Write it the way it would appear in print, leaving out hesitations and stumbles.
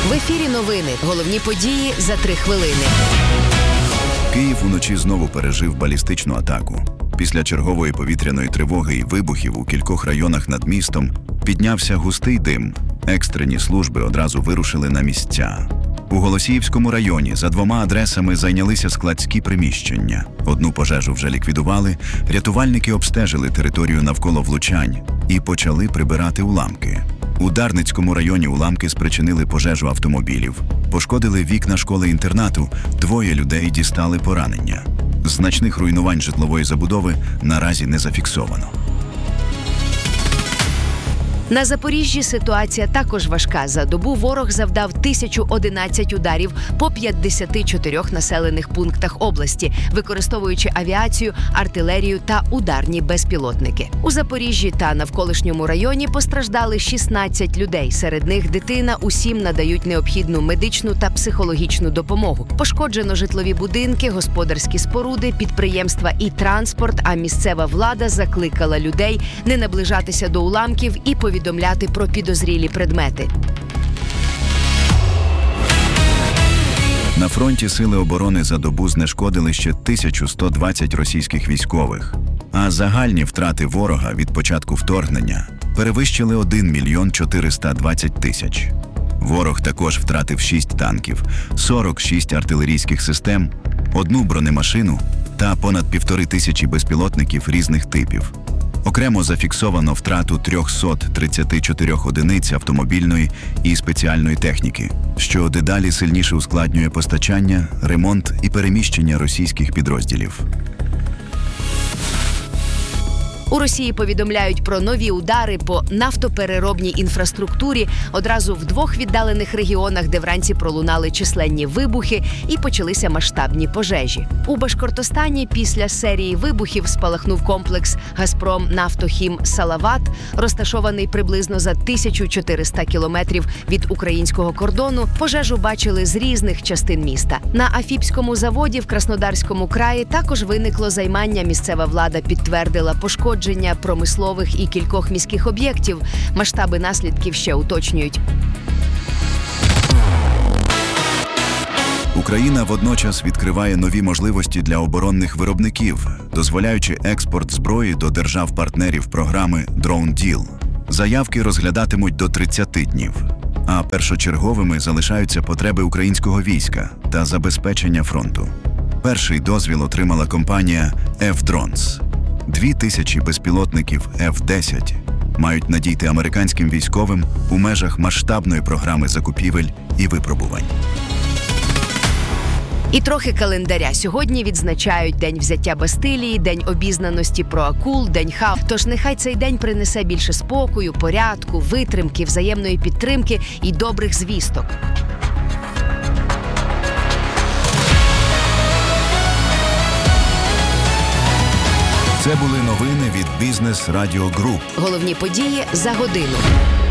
В ефірі новини. Головні події за 3 хвилини. Київ уночі знову пережив балістичну атаку. Після чергової повітряної тривоги і вибухів у кількох районах над містом піднявся густий дим. Екстрені служби одразу вирушили на місця. У Голосіївському районі за 2 адресами зайнялися складські приміщення. Одну пожежу вже ліквідували, рятувальники обстежили територію навколо влучань і почали прибирати уламки. У Дарницькому районі уламки спричинили пожежу автомобілів. Пошкодили вікна школи-інтернату, 2 людей дістали поранення. Значних руйнувань житлової забудови наразі не зафіксовано. На Запоріжжі ситуація також важка. За добу ворог завдав 1011 ударів по 54 населених пунктах області, використовуючи авіацію, артилерію та ударні безпілотники. У Запоріжжі та навколишньому районі постраждали 16 людей. Серед них дитина, усім надають необхідну медичну та психологічну допомогу. Пошкоджено житлові будинки, господарські споруди, підприємства і транспорт, а місцева влада закликала людей не наближатися до уламків і повідомляти про підозрілі предмети. На фронті Сили оборони за добу знешкодили ще 1120 російських військових, а загальні втрати ворога від початку вторгнення перевищили 1 мільйон 420 тисяч. Ворог також втратив 6 танків, 46 артилерійських систем, 1 бронемашину та понад 1500 безпілотників різних типів. Окремо зафіксовано втрату 334 одиниць автомобільної і спеціальної техніки, що дедалі сильніше ускладнює постачання, ремонт і переміщення російських підрозділів. У Росії повідомляють про нові удари по нафтопереробній інфраструктурі одразу в 2 віддалених регіонах, де вранці пролунали численні вибухи і почалися масштабні пожежі. У Башкортостані після серії вибухів спалахнув комплекс «Газпром Нафтохім Салават», розташований приблизно за 1400 кілометрів від українського кордону. Пожежу бачили з різних частин міста. На Афіпському заводі в Краснодарському краї також виникло займання. Місцева влада підтвердила пошкодження промислових і кількох міських об'єктів. Масштаби наслідків ще уточнюють. Україна водночас відкриває нові можливості для оборонних виробників, дозволяючи експорт зброї до держав-партнерів програми «Drone Deal». Заявки розглядатимуть до 30 днів, а першочерговими залишаються потреби українського війська та забезпечення фронту. Перший дозвіл отримала компанія F-Drones. 2000 безпілотників F-10 мають надійти американським військовим у межах масштабної програми закупівель і випробувань. І трохи календаря. Сьогодні відзначають День взяття Бастилії, День обізнаності про акул, День хаосу. Тож нехай цей день принесе більше спокою, порядку, витримки, взаємної підтримки і добрих звісток. Це були новини від Бізнес Радіо Груп. Головні події за годину.